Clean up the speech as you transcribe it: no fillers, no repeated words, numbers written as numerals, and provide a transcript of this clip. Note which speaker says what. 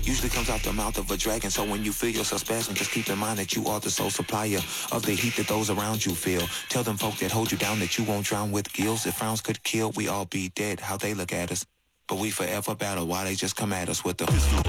Speaker 1: usually comes out the mouth of a dragon. So when you feel yourself spasming, just keep in mind that you are the sole supplier of the heat that those around you feel. Tell them folk that hold you down that you won't drown with gills. If frowns could kill, we all be dead. How they look at us. But we forever battle while they just come at us with the pistol.